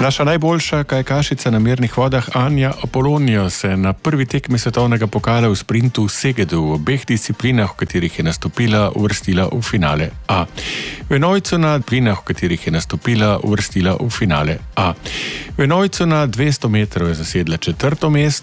Naša najboljša kajakašica na mirnih vodah Anja Apolonio se na prvi tekmi svetovnega pokala v sprintu v Segedu v obeh disciplinah, v katerih je nastopila, uvrstila v finale A. V enojcu na disciplinah, v katerih je nastopila, uvrstila v finale A. V enojcu na 200 metrov je zasedla 4. mesto.